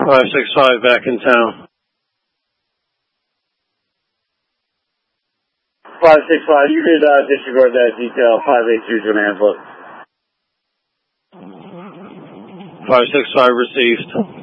565 back in town. 565, you could disregard that detail. 582 is going to handle it. 565 received.